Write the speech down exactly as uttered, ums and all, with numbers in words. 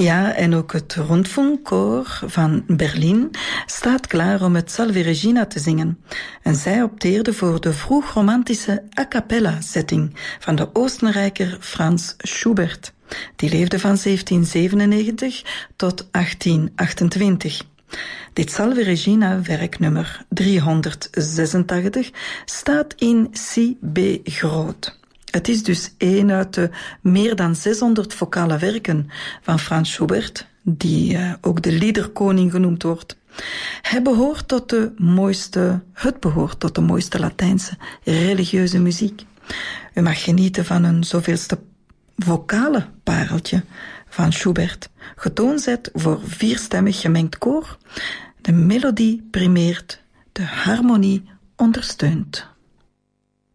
Ja, en ook het Rundfunkkoor van Berlijn staat klaar om het Salve Regina te zingen. En zij opteerde voor de vroeg-romantische a cappella-setting van de Oostenrijker Franz Schubert. Die leefde van zeventien zevenennegentig tot achttien achtentwintig. Dit Salve Regina, werknummer driehonderdzesentachtig, staat in C-B groot. Het is dus een uit de meer dan zeshonderd vocale werken van Franz Schubert, die uh, ook de liederkoning genoemd wordt. Hij behoort tot de mooiste, het behoort tot de mooiste Latijnse religieuze muziek. U mag genieten van een zoveelste vocale pareltje van Schubert, getoonzet voor vierstemmig gemengd koor. De melodie primeert, de harmonie ondersteunt.